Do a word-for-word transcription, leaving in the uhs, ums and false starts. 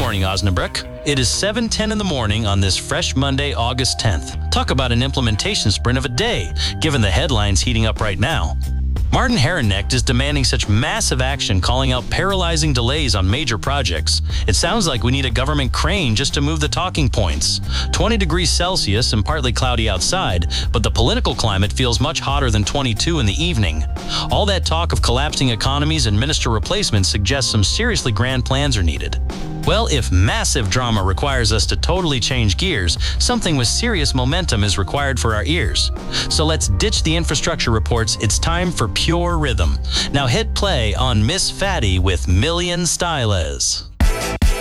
morning, Osnabrück. It is seven ten in the morning on this fresh Monday, August tenth. Talk about an implementation sprint of a day, given the headlines heating up right now. Martin Herrenknecht is demanding such massive action, calling out paralyzing delays on major projects. It sounds like we need a government crane just to move the talking points. twenty degrees Celsius and partly cloudy outside, but the political climate feels much hotter than twenty-two in the evening. All that talk of collapsing economies and minister replacements suggests some seriously grand plans are needed. Well, if massive drama requires us to totally change gears, something with serious momentum is required for our ears. So let's ditch the infrastructure reports. It's time for pure rhythm. Now hit play on Miss Fatty with Million Styles.